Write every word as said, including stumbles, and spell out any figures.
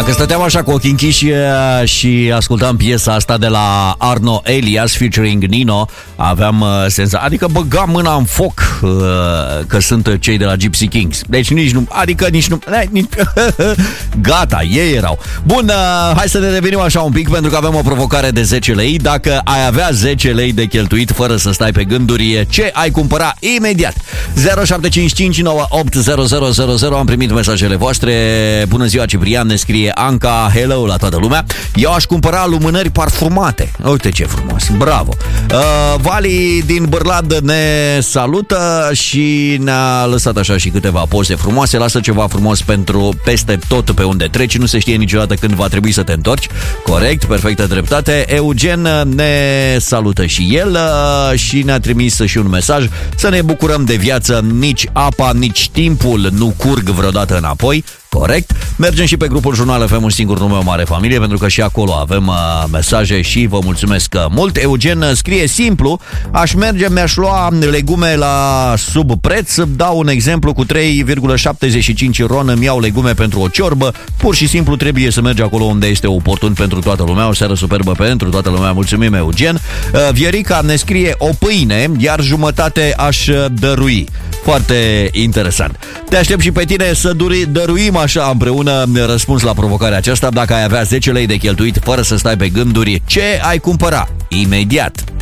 Dacă stăteam așa cu ochii închiși și ascultam piesa asta de la Arno Elias featuring Nino, aveam senzația, adică băgam mâna în foc că sunt cei de la Gypsy Kings. Deci nici nu, adică nici nu, nici, gata, ei erau. Bun, hai să ne revenim așa un pic, pentru că avem o provocare de zece lei. Dacă ai avea zece lei de cheltuit fără să stai pe gânduri, ce ai cumpăra imediat? zero șapte cinci cinci nouă opt zero zero zero zero. Am primit mesajele voastre. Bună ziua, Ciprian, ne scrie Anca, hello la toată lumea. Eu aș cumpăra lumânări parfumate. Uite ce frumos, bravo. uh, Vali din Bârlad ne salută și ne-a lăsat așa și câteva poze frumoase. Lasă ceva frumos pentru peste tot pe unde treci. Nu se știe niciodată când va trebui să te întorci. Corect, perfectă dreptate. Eugen ne salută și el și ne-a trimis și un mesaj: să ne bucurăm de viață, nici apa, nici timpul nu curg vreodată înapoi. Corect. Mergem și pe grupul Jurnal F M, un singur nume, o mare familie, pentru că și acolo avem uh, mesaje și vă mulțumesc mult. Eugen scrie simplu: aș merge, mi-aș lua legume la sub preț. Dau un exemplu, cu trei virgulă șaptezeci și cinci ron îmi iau legume pentru o ciorbă. Pur și simplu trebuie să mergi acolo unde este oportun pentru toată lumea. O seară superbă pentru toată lumea. Mulțumim, Eugen. uh, Vierica ne scrie: o pâine, iar jumătate aș dărui. Foarte interesant. Te aștept și pe tine să duri, dăruim așa împreună răspuns la provocarea aceasta. Dacă ai avea zece lei de cheltuit fără să stai pe gânduri, ce ai cumpăra imediat?